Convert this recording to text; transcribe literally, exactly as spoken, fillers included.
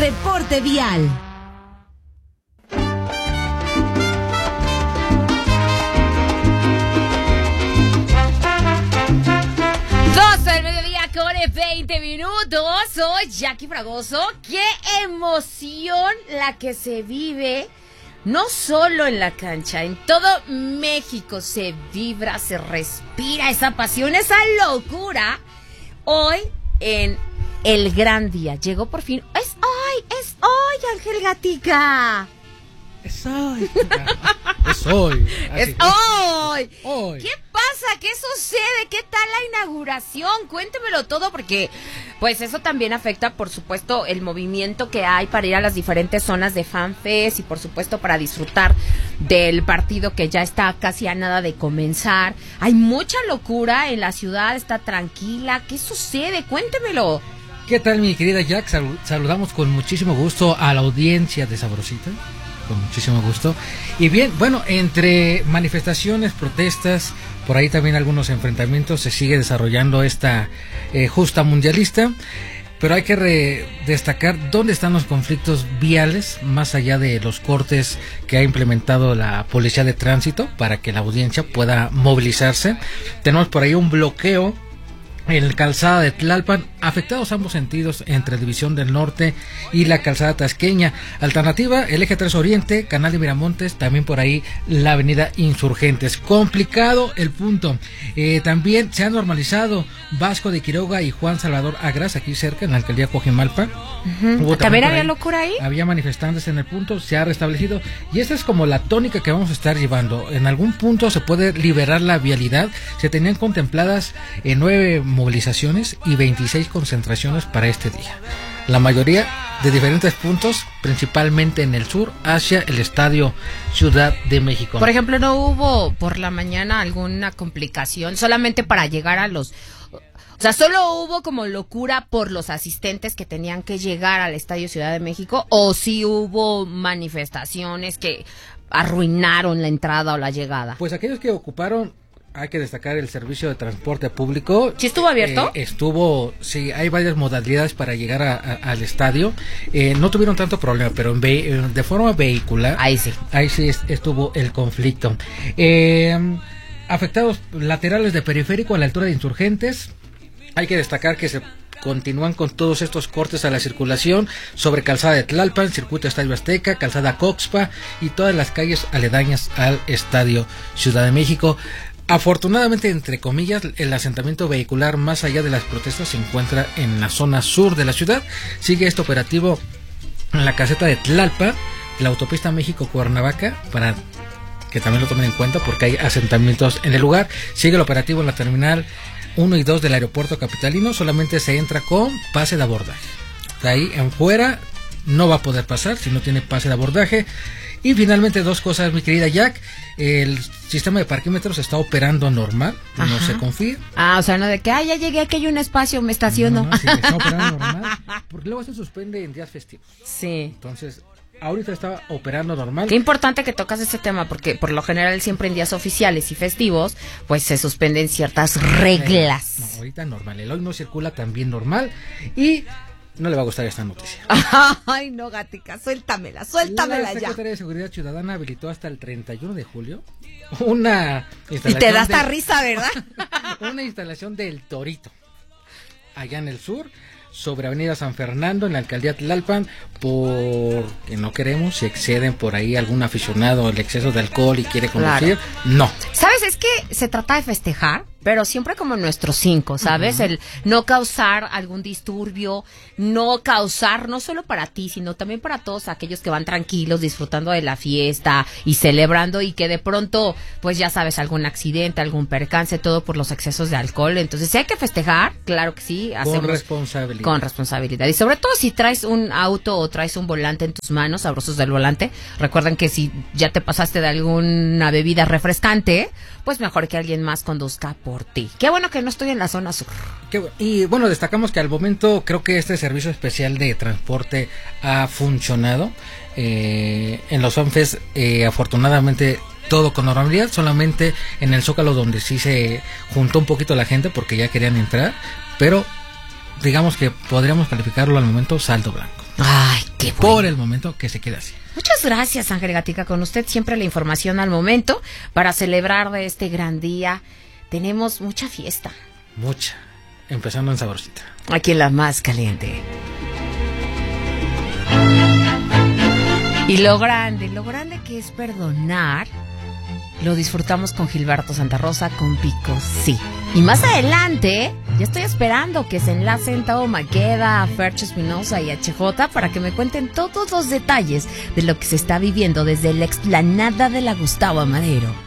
Reporte vial. doce del mediodía con veinte minutos. Soy Jackie Fragoso. ¡Qué emoción la que se vive! No solo en la cancha, en todo México se vibra, se respira esa pasión, esa locura. Hoy en el gran día llegó por fin. ¡Es hoy! ¡Es hoy, Ángel Gatica! Es hoy. Es hoy. Es hoy. hoy. ¿Qué pasa? ¿Qué sucede? ¿Qué tal la inauguración? Cuéntemelo todo porque pues eso también afecta, por supuesto, el movimiento que hay para ir a las diferentes zonas de FanFest y por supuesto para disfrutar del partido que ya está casi a nada de comenzar. Hay mucha locura en la ciudad, está tranquila. ¿Qué sucede? Cuéntemelo. ¿Qué tal, mi querida Jack? Sal- saludamos con muchísimo gusto a la audiencia de Sabrosita. Con muchísimo gusto. Y bien, bueno, entre manifestaciones, protestas, por ahí también algunos enfrentamientos, se sigue desarrollando esta eh, justa mundialista, pero hay que re- destacar dónde están los conflictos viales, más allá de los cortes que ha implementado la Policía de Tránsito para que la audiencia pueda movilizarse. Tenemos por ahí un bloqueo en la calzada de Tlalpan, afectados ambos sentidos entre División del Norte y la calzada tasqueña. Alternativa, el eje tres Oriente, Canal de Miramontes, también por ahí la avenida Insurgentes. Complicado el punto. Eh, también se ha normalizado Vasco de Quiroga y Juan Salvador Agras, aquí cerca, en la alcaldía Coajimalpa. Uh-huh. ¿También había locura ahí? Había manifestantes en el punto, se ha restablecido. Y esta es como la tónica que vamos a estar llevando. En algún punto se puede liberar la vialidad. Se tenían contempladas en nueve movilizaciones y veintiséis concentraciones para este día. La mayoría de diferentes puntos, principalmente en el sur, hacia el Estadio Ciudad de México. Por ejemplo, ¿no hubo por la mañana alguna complicación solamente para llegar a los... O sea, solo hubo como locura por los asistentes que tenían que llegar al Estadio Ciudad de México, o sí hubo manifestaciones que arruinaron la entrada o la llegada? Pues aquellos que ocuparon, hay que destacar el servicio de transporte público. ¿Sí estuvo abierto? Eh, estuvo, sí, hay varias modalidades para llegar a, a, al estadio. Eh, no tuvieron tanto problema, pero en ve, de forma vehicular, ahí sí, ahí sí estuvo el conflicto. Eh, afectados laterales de periférico a la altura de Insurgentes. Hay que destacar que se continúan con todos estos cortes a la circulación sobre calzada de Tlalpan, circuito Estadio Azteca, calzada Coxpa y todas las calles aledañas al Estadio Ciudad de México. Afortunadamente, entre comillas, el asentamiento vehicular más allá de las protestas se encuentra en la zona sur de la ciudad. Sigue este operativo en la caseta de Tlalpa, la autopista México-Cuernavaca, para que también lo tomen en cuenta porque hay asentamientos en el lugar. Sigue el operativo en la terminal uno y dos del aeropuerto capitalino, solamente se entra con pase de abordaje. De ahí en fuera no va a poder pasar si no tiene pase de abordaje. Y finalmente dos cosas, mi querida Jack. El sistema de parquímetros está operando normal, Ajá. no se confía. Ah, o sea, no de que, ah, ya llegué, aquí hay un espacio, me estaciono. No, no, sí, está operando normal, porque luego se suspende en días festivos. Sí. Entonces, ahorita está operando normal. Qué importante que tocas ese tema, porque por lo general siempre en días oficiales y festivos, pues se suspenden ciertas reglas. Eh, no, ahorita normal, el hoy no circula también normal y... no le va a gustar esta noticia. Ay, no, Gatica, suéltamela, suéltamela ya. La Secretaría de Seguridad Ciudadana habilitó hasta el treinta y uno de julio una instalación. Y te da hasta de, risa, ¿verdad? Una instalación del Torito, allá en el sur, sobre Avenida San Fernando, en la alcaldía Tlalpan, porque no queremos, si exceden por ahí algún aficionado el exceso de alcohol y quiere conducir, claro. No. ¿Sabes? Es que se trata de festejar, pero siempre como nuestros cinco, ¿sabes? Uh-huh. El no causar algún disturbio, no causar, no solo para ti, sino también para todos aquellos que van tranquilos, disfrutando de la fiesta y celebrando, y que de pronto, pues ya sabes, algún accidente, algún percance, todo por los excesos de alcohol. Entonces, si hay que festejar, claro que sí. Hacemos con responsabilidad. Con responsabilidad. Y sobre todo si traes un auto o traes un volante en tus manos, sabrosos del volante, recuerden que si ya te pasaste de alguna bebida refrescante, pues mejor que alguien más conduzca por ti. Qué bueno que no estoy en la zona sur. Qué, y bueno, destacamos que al momento creo que este servicio especial de transporte ha funcionado. Eh, en los FanFest, eh, afortunadamente, todo con normalidad, solamente en el Zócalo donde sí se juntó un poquito la gente porque ya querían entrar, pero digamos que podríamos calificarlo al momento saldo blanco. Ay, qué bueno. Por el momento que se quede así. Muchas gracias, Ángel Gatica. Con usted siempre la información al momento para celebrar de este gran día. Tenemos mucha fiesta. Mucha. Empezando en Saborcita. Aquí en La Más Caliente. Y lo grande, lo grande que es perdonar, lo disfrutamos con Gilberto Santa Rosa con Pico Sí. Y más adelante, ya estoy esperando que se enlacen Tao Maqueda, a Fercho Espinosa y a H J para que me cuenten todos los detalles de lo que se está viviendo desde la explanada de la Gustavo Amadero.